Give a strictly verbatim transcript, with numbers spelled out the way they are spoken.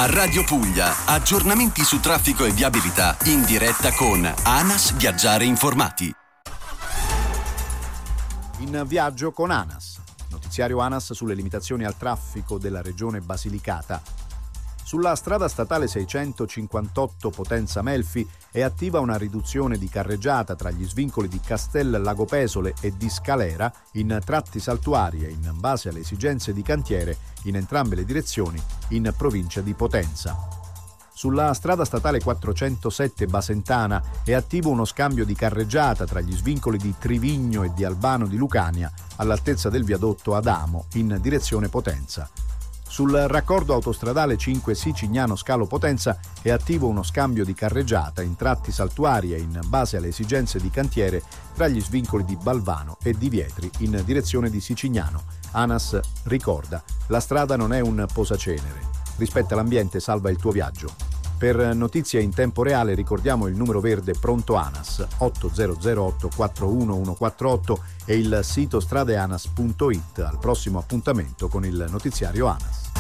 A Radio Puglia, aggiornamenti su traffico e viabilità in diretta con ANAS Viaggiare Informati. In viaggio con ANAS. Notiziario ANAS sulle limitazioni al traffico della regione Basilicata. Sulla strada statale seicentocinquantotto Potenza Melfi è attiva una riduzione di carreggiata tra gli svincoli di Castel Lagopesole e di Scalera in tratti saltuari e in base alle esigenze di cantiere in entrambe le direzioni in provincia di Potenza. Sulla strada statale quattrocentosette Basentana è attivo uno scambio di carreggiata tra gli svincoli di Trivigno e di Albano di Lucania all'altezza del viadotto Adamo in direzione Potenza. Sul raccordo autostradale cinque Sicignano Scalo Potenza è attivo uno scambio di carreggiata in tratti saltuari e in base alle esigenze di cantiere tra gli svincoli di Balvano e di Vietri in direzione di Sicignano. ANAS ricorda: la strada non è un posacenere. Rispetta l'ambiente, salva il tuo viaggio. Per notizie in tempo reale ricordiamo il numero verde pronto ANAS otto zero zero otto quattro uno uno quattro otto e il sito stradeanas punto it. Al prossimo appuntamento con il notiziario ANAS.